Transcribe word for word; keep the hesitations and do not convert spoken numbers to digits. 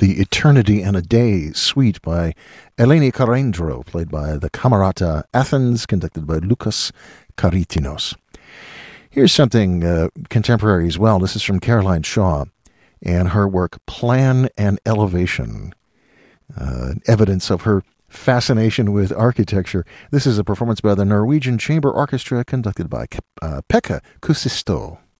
The Eternity and a Day Suite by Eleni Karendro, played by the Camerata Athens, conducted by Lucas Karitinos. Here's something uh, contemporary as well. This is from Caroline Shaw and her work Plan and Elevation, uh, evidence of her fascination with architecture. This is a performance by the Norwegian Chamber Orchestra, conducted by uh, Pekka Kusisto.